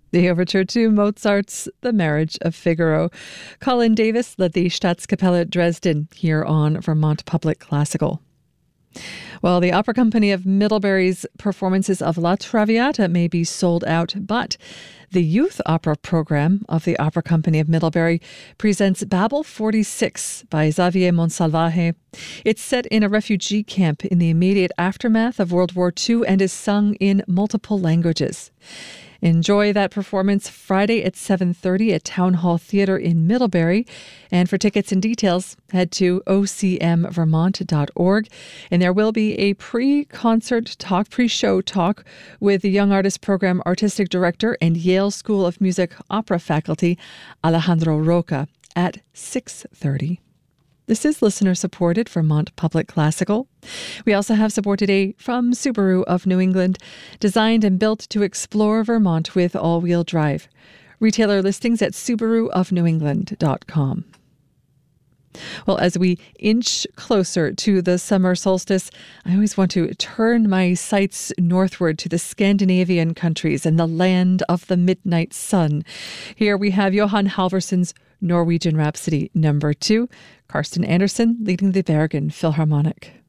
The overture to Mozart's The Marriage of Figaro. Colin Davis led the Staatskapelle Dresden here on Vermont Public Classical. Well, the Opera Company of Middlebury's performances of La Traviata may be sold out, but the youth opera program of the Opera Company of Middlebury presents Babel 46 by Xavier Monsalvaje. It's set in a refugee camp in the immediate aftermath of World War II and is sung in multiple languages. Enjoy that performance Friday at 7:30 at Town Hall Theatre in Middlebury. And for tickets and details, head to ocmvermont.org. And there will be a pre-show talk with the Young Artist Program Artistic Director and Yale School of Music opera faculty, Alejandro Roca, at 6:30. This is listener-supported Vermont Public Classical. We also have support today from Subaru of New England, designed and built to explore Vermont with all-wheel drive. Retailer listings at subaruofnewengland.com. Well, as we inch closer to the summer solstice, I always want to turn my sights northward to the Scandinavian countries and the land of the midnight sun. Here we have Johan Halvorsson's Norwegian Rhapsody No. 2, Karsten Andersen leading the Bergen Philharmonic.